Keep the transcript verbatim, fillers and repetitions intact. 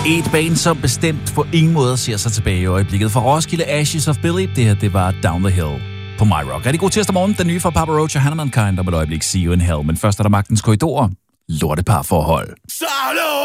Et band, som bestemt på ingen måde ser sig tilbage i øjeblikket. For Roskilde, Ashes of Billy, det her, det var Down the Hill på My Rock. Rigtig god tirsdag morgen, den nye fra Papa Roach og Hannah Mankind, om et øjeblik See You in Hell. Men først er der Magtens Korridorer, lorteparforhold.